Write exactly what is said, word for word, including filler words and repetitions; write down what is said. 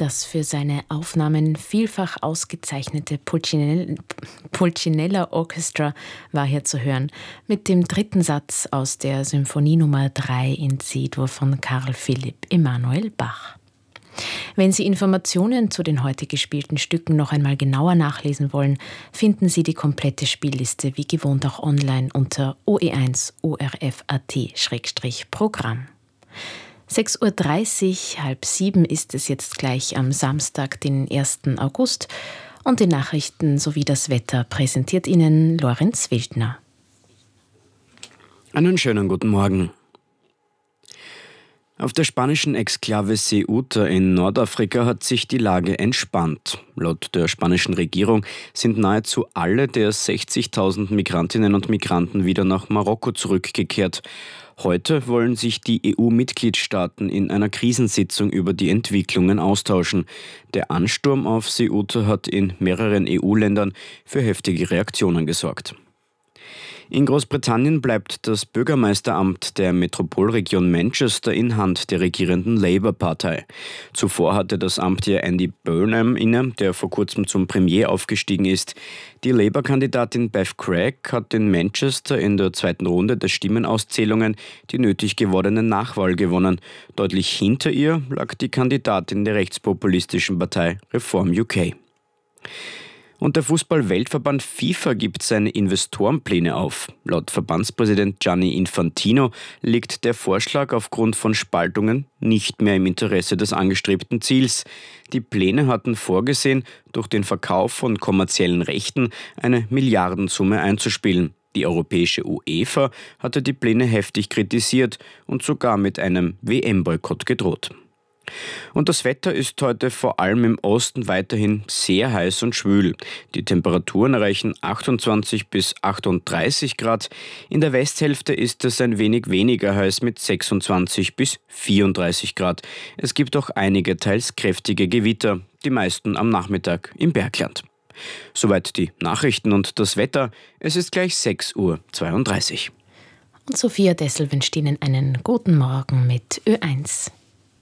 Das für seine Aufnahmen vielfach ausgezeichnete Pulcinella, Pulcinella Orchestra war hier zu hören, mit dem dritten Satz aus der Symphonie Nummer drei in C-Dur von Carl Philipp Emanuel Bach. Wenn Sie Informationen zu den heute gespielten Stücken noch einmal genauer nachlesen wollen, finden Sie die komplette Spielliste wie gewohnt auch online unter o e eins punkt o r f punkt a t Schrägstrich Programm. sechs Uhr dreißig, halb sieben ist es jetzt gleich am Samstag, den ersten August. Und die Nachrichten sowie das Wetter präsentiert Ihnen Lorenz Wildner. Einen schönen guten Morgen. Auf der spanischen Exklave Ceuta in Nordafrika hat sich die Lage entspannt. Laut der spanischen Regierung sind nahezu alle der sechzigtausend Migrantinnen und Migranten wieder nach Marokko zurückgekehrt. Heute wollen sich die E U-Mitgliedstaaten in einer Krisensitzung über die Entwicklungen austauschen. Der Ansturm auf Ceuta hat in mehreren E U-Ländern für heftige Reaktionen gesorgt. In Großbritannien bleibt das Bürgermeisteramt der Metropolregion Manchester in Hand der regierenden Labour-Partei. Zuvor hatte das Amt ja Andy Burnham inne, der vor kurzem zum Premier aufgestiegen ist. Die Labour-Kandidatin Bev Craig hat in Manchester in der zweiten Runde der Stimmenauszählungen die nötig gewordene Nachwahl gewonnen. Deutlich hinter ihr lag die Kandidatin der rechtspopulistischen Partei Reform U K. Und der Fußball-Weltverband FIFA gibt seine Investorenpläne auf. Laut Verbandspräsident Gianni Infantino liegt der Vorschlag aufgrund von Spaltungen nicht mehr im Interesse des angestrebten Ziels. Die Pläne hatten vorgesehen, durch den Verkauf von kommerziellen Rechten eine Milliardensumme einzuspielen. Die europäische UEFA hatte die Pläne heftig kritisiert und sogar mit einem W M-Boykott gedroht. Und das Wetter ist heute vor allem im Osten weiterhin sehr heiß und schwül. Die Temperaturen erreichen achtundzwanzig bis achtunddreißig Grad. In der Westhälfte ist es ein wenig weniger heiß mit sechsundzwanzig bis vierunddreißig Grad. Es gibt auch einige teils kräftige Gewitter, die meisten am Nachmittag im Bergland. Soweit die Nachrichten und das Wetter. Es ist gleich sechs Uhr zweiunddreißig. Und Sophia Dessel wünscht Ihnen einen guten Morgen mit Ö eins.